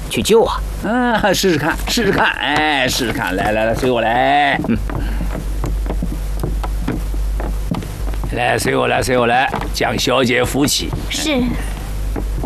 去救啊！ 试试看，试试看，哎，试试看，来，随我来。来，随我来，将小姐扶起。 是。